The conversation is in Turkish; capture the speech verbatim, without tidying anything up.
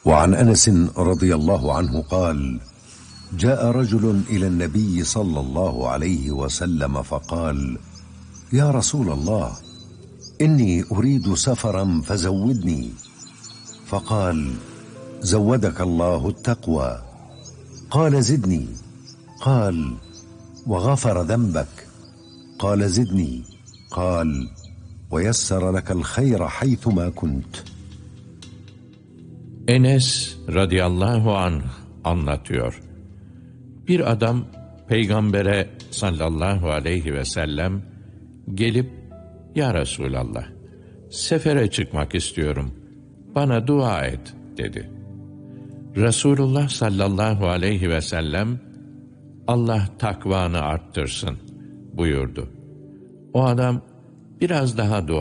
وعن أنس رضي الله عنه قال: جاء رجل إلى النبي صلى الله عليه وسلم فقال: يا رسول الله، إني أريد سفرا فزودني. فقال: زودك الله التقوى. قال: زدني. قال: وغفر ذنبك. قال: زدني. قال: ويسر لك الخير حيثما كنت. Enes radıyallahu anh anlatıyor. Bir adam Peygamber'e sallallahu aleyhi ve sellem gelip, "Ya Resulallah, sefere çıkmak istiyorum, bana dua et," dedi. Resulullah sallallahu aleyhi ve sellem, "Allah takvanı arttırsın," buyurdu. O adam biraz daha dua